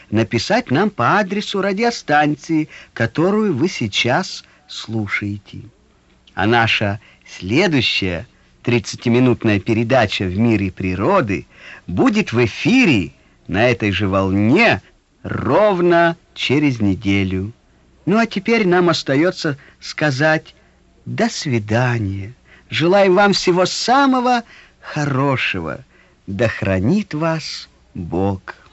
написать нам по адресу радиостанции, которую вы сейчас слушаете. А наша следующая 30-минутная передача «В мире природы» будет в эфире на этой же волне ровно через неделю. Ну а теперь нам остается сказать до свидания. Желаем вам всего самого хорошего. Да хранит вас Бог.